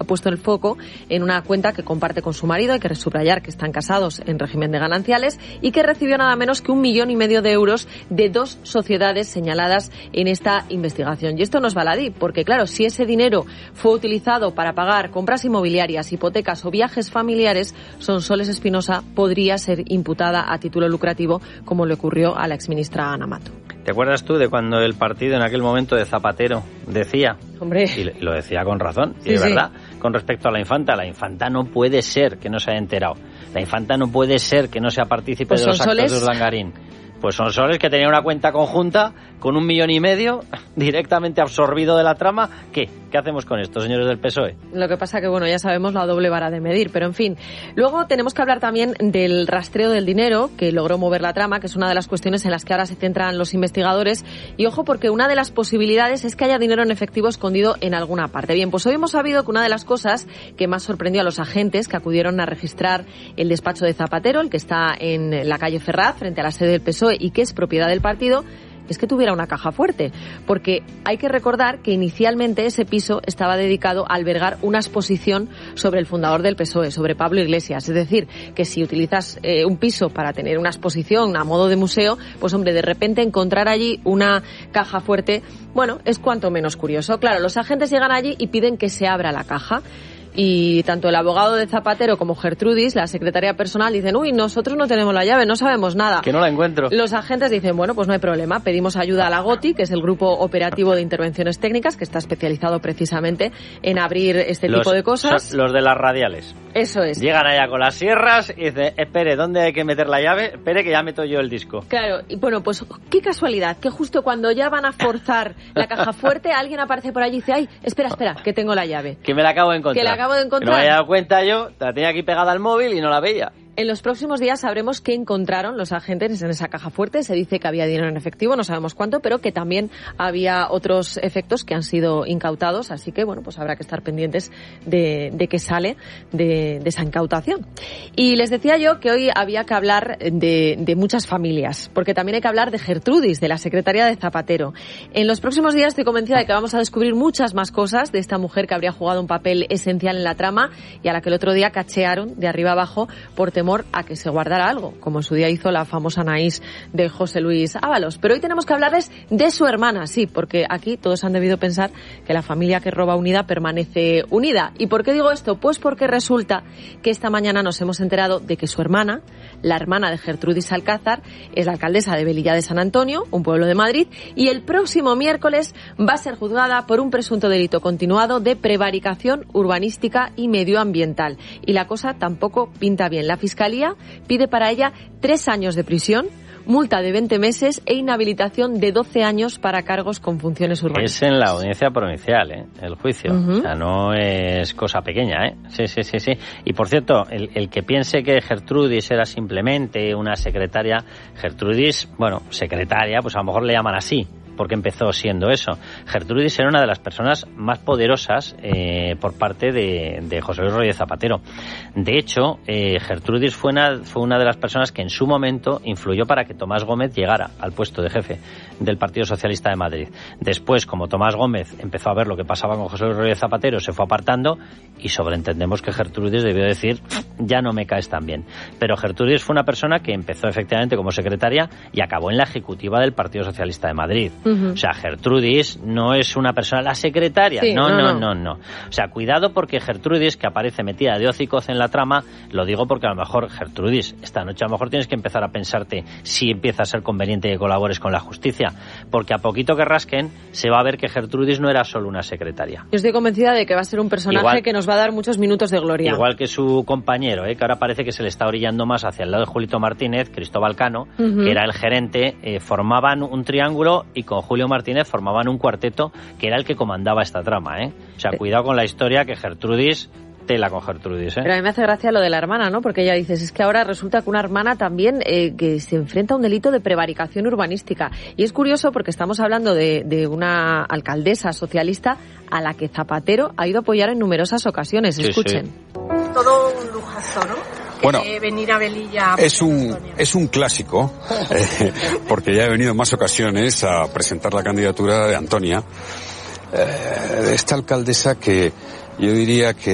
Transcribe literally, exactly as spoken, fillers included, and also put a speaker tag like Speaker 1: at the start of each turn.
Speaker 1: ha puesto el foco en una cuenta que comparte con su marido, hay que subrayar que están casados en régimen de gananciales, y que recibió nada menos que un millón y medio de euros de dos sociedades señaladas en esta investigación. Y esto no es baladí, porque claro, si ese dinero fue utilizado para pagar compras inmobiliarias, hipotecas o viajes familiares, Sonsoles Espinosa podría ser imputada a título lucrativo, como le ocurrió a la exministra Ana Mato.
Speaker 2: ¿Te acuerdas tú de cuando el partido en aquel momento de Zapatero decía,
Speaker 1: Hombre.
Speaker 2: y lo decía con razón, y
Speaker 1: sí,
Speaker 2: es
Speaker 1: sí.
Speaker 2: verdad, con respecto a la infanta, la infanta no puede ser que no se haya enterado, la infanta no puede ser que no sea partícipe
Speaker 1: pues
Speaker 2: de los
Speaker 1: Sonsoles...
Speaker 2: actos de Urdangarín? Pues Sonsoles, que tenía una cuenta conjunta con un millón y medio directamente absorbido de la trama. ¿Qué? ¿Qué hacemos con esto, señores del P S O E?
Speaker 1: Lo que pasa que, bueno, ya sabemos la doble vara de medir, pero en fin. Luego tenemos que hablar también del rastreo del dinero que logró mover la trama, que es una de las cuestiones en las que ahora se centran los investigadores. Y ojo, porque una de las posibilidades es que haya dinero en efectivo escondido en alguna parte. Bien, pues hoy hemos sabido que una de las cosas que más sorprendió a los agentes que acudieron a registrar el despacho de Zapatero, el que está en la calle Ferraz, frente a la sede del P S O E y que es propiedad del partido, es que tuviera una caja fuerte, porque hay que recordar que inicialmente ese piso estaba dedicado a albergar una exposición sobre el fundador del P S O E, sobre Pablo Iglesias. Es decir, que si utilizas eh, un piso para tener una exposición a modo de museo, pues hombre, de repente encontrar allí una caja fuerte, bueno, es cuanto menos curioso. Claro, los agentes llegan allí y piden que se abra la caja. Y tanto el abogado de Zapatero como Gertrudis, la secretaria personal, dicen, uy, nosotros no tenemos la llave, no sabemos nada.
Speaker 2: Que no la encuentro.
Speaker 1: Los agentes dicen, bueno, pues no hay problema, pedimos ayuda a la GOTI, que es el Grupo Operativo de Intervenciones Técnicas, que está especializado precisamente en abrir este
Speaker 2: los,
Speaker 1: tipo de cosas.
Speaker 2: Los de las radiales.
Speaker 1: Eso es.
Speaker 2: Llegan allá con las sierras y dicen, espere, ¿dónde hay que meter la llave? Espere que ya meto yo el disco.
Speaker 1: Claro, y bueno, pues qué casualidad, que justo cuando ya van a forzar la caja fuerte, alguien aparece por allí y dice, ay, espera, espera, que tengo la llave.
Speaker 2: Que me la acabo de encontrar.
Speaker 1: Que la acabo de encontrar.
Speaker 2: Que no me había dado cuenta yo, la tenía aquí pegada al móvil y no la veía.
Speaker 1: En los próximos días sabremos qué encontraron los agentes en esa caja fuerte. Se dice que había dinero en efectivo, no sabemos cuánto, pero que también había otros efectos que han sido incautados. Así que, bueno, pues habrá que estar pendientes de, de qué sale de, de esa incautación. Y les decía yo que hoy había que hablar de, de muchas familias, porque también hay que hablar de Gertrudis, de la secretaria de Zapatero. En los próximos días estoy convencida de que vamos a descubrir muchas más cosas de esta mujer que habría jugado un papel esencial en la trama y a la que el otro día cachearon de arriba abajo por temor a que se guardara algo, como en su día hizo la famosa Anaís de José Luis Ábalos. Pero hoy tenemos que hablarles de su hermana, sí, porque aquí todos han debido pensar que la familia que roba unida permanece unida. ¿Y por qué digo esto? Pues porque resulta que esta mañana nos hemos enterado de que su hermana, la hermana de Gertrudis Alcázar, es la alcaldesa de Velilla de San Antonio, un pueblo de Madrid, y el próximo miércoles va a ser juzgada por un presunto delito continuado de prevaricación urbanística y medioambiental. Y la cosa tampoco pinta bien. La Fiscalía pide para ella tres años de prisión, multa de veinte meses e inhabilitación de doce años para cargos con funciones urbanísticas.
Speaker 2: Es en la audiencia provincial, ¿eh? El juicio.
Speaker 1: Uh-huh.
Speaker 2: O sea, no es cosa pequeña, ¿eh? Sí, sí, sí, sí. Y por cierto, el, el que piense que Gertrudis era simplemente una secretaria, Gertrudis, bueno, secretaria, pues a lo mejor le llaman así, porque empezó siendo eso. Gertrudis era una de las personas más poderosas eh, por parte de, de José Luis Rodríguez Zapatero. De hecho, eh, Gertrudis fue una, fue una de las personas que en su momento influyó para que Tomás Gómez llegara al puesto de jefe del Partido Socialista de Madrid. Después, como Tomás Gómez empezó a ver lo que pasaba con José Luis Rodríguez Zapatero, se fue apartando y sobreentendemos que Gertrudis debió decir, ya no me caes tan bien. Pero Gertrudis fue una persona que empezó efectivamente como secretaria y acabó en la ejecutiva del Partido Socialista de Madrid. Uh-huh. O sea, Gertrudis no es una persona, la secretaria, sí, no, no, no, no, no. O sea, cuidado porque Gertrudis, que aparece metida de hocicoz en la trama, lo digo porque a lo mejor, Gertrudis, esta noche a lo mejor tienes que empezar a pensarte si empieza a ser conveniente que colabores con la justicia, porque a poquito que rasquen se va a ver que Gertrudis no era solo una secretaria.
Speaker 1: Yo estoy convencida de que va a ser un personaje igual, que nos va a dar muchos minutos de gloria.
Speaker 2: Igual que su compañero, ¿eh? Que ahora parece que se le está orillando más hacia el lado de Julito Martínez, Cristóbal Cano, uh-huh. que era el gerente, eh, formaban un triángulo y con Julio Martínez formaban un cuarteto que era el que comandaba esta trama, ¿eh? O sea, cuidado con la historia que Gertrudis, tela con Gertrudis, ¿eh?
Speaker 1: Pero a mí me hace gracia lo de la hermana, ¿no? Porque ella dice, es que ahora resulta que una hermana también eh, que se enfrenta a un delito de prevaricación urbanística. Y es curioso porque estamos hablando de, de una alcaldesa socialista a la que Zapatero ha ido a apoyar en numerosas ocasiones.
Speaker 2: Sí,
Speaker 1: Escuchen.
Speaker 2: Sí.
Speaker 3: Todo un lujazo, ¿no?
Speaker 4: Bueno,
Speaker 3: venir a Velilla
Speaker 4: es un es un clásico, eh, porque ya he venido en más ocasiones a presentar la candidatura de Antonia, eh, de esta alcaldesa que yo diría que